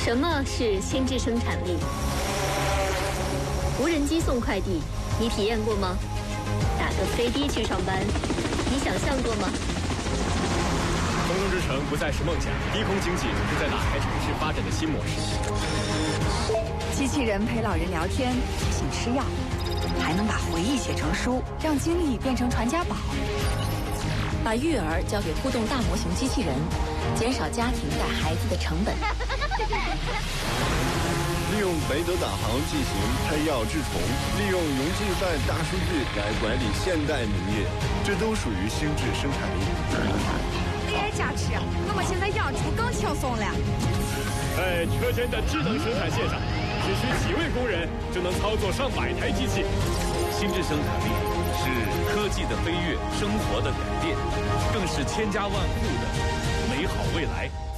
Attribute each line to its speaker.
Speaker 1: 什么是心智生产力？无人机送快递，你体验过吗？打个飞的去上班，你想象过吗？
Speaker 2: 空中之城不再是梦想，低空经济是在打开城市发展的新模式。
Speaker 3: 机器人陪老人聊天，提醒吃药，还能把回忆写成书，让经历变成传家宝。
Speaker 4: 把育儿交给互动大模型机器人，减少家庭带孩子的成本。
Speaker 5: 利用北斗导航进行配药治虫，利用云计算大数据来管理现代农业，这都属于心智生产力。
Speaker 3: AI 加持，我们现在养猪更轻松了。
Speaker 2: 在车间的智能生产线上，只需几位工人就能操作上百台机器。
Speaker 6: 心智生产力是科技的飞跃，生活的改变，更是千家万户的美好未来。